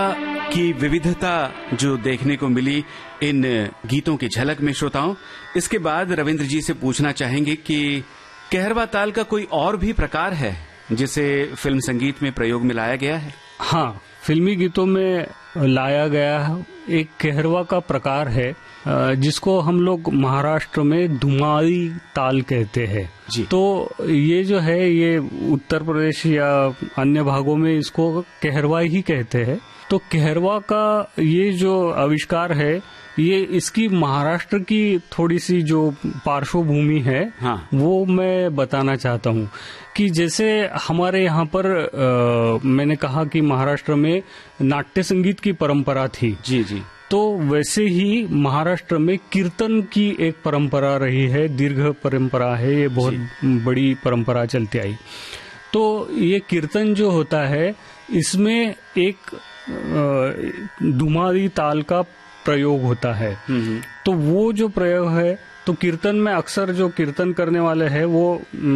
की विविधता जो देखने को मिली इन गीतों की झलक में श्रोताओं, इसके बाद रविंद्र जी से पूछना चाहेंगे कि कहरवा ताल का कोई और भी प्रकार है जिसे फिल्म संगीत में प्रयोग में लाया गया है? हाँ, फिल्मी गीतों में लाया गया एक कहरवा का प्रकार है जिसको हम लोग महाराष्ट्र में धुमारी ताल कहते हैं जी। तो ये जो है ये उत्तर प्रदेश या अन्य भागों में इसको कहरवा ही कहते हैं। तो कहरवा का ये जो आविष्कार है ये इसकी महाराष्ट्र की थोड़ी सी जो पार्श्वभूमि है हाँ। वो मैं बताना चाहता हूँ कि जैसे हमारे यहाँ पर मैंने कहा कि महाराष्ट्र में नाट्य संगीत की परंपरा थी जी जी। तो वैसे ही महाराष्ट्र में कीर्तन की एक परंपरा रही है, दीर्घ परंपरा है, ये बहुत बड़ी परंपरा चलती आई। तो ये कीर्तन जो होता है इसमें एक धुमारी ताल का प्रयोग होता है। तो वो जो प्रयोग है तो कीर्तन में अक्सर जो कीर्तन करने वाले हैं वो